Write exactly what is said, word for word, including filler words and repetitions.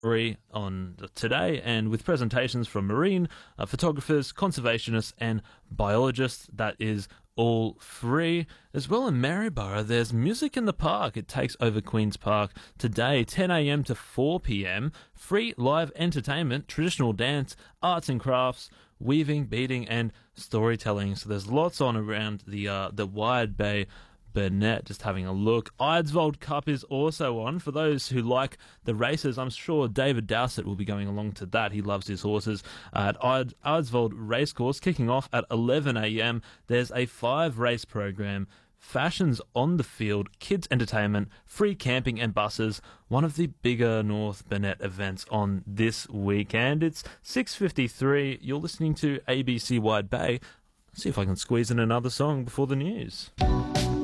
free on today, and with presentations from marine uh, photographers, conservationists and biologists. That is all free. As well in Maryborough, there's Music in the Park. It takes over Queen's Park today, ten a.m. to four p.m. Free live entertainment, traditional dance, arts and crafts, weaving, beading and storytelling. So there's lots on around the uh, the Wide Bay Burnett. Just having a look. Eidsvold Cup is also on. For those who like the races, I'm sure David Dowsett will be going along to that. He loves his horses. Uh, at Eid- Eidsvold Racecourse, kicking off at eleven a.m. There's a five race program. Fashions on the field, kids entertainment, free camping and buses. One of the bigger North Burnett events on this weekend. It's six fifty-three. You're listening to A B C Wide Bay. Let's see if I can squeeze in another song before the news.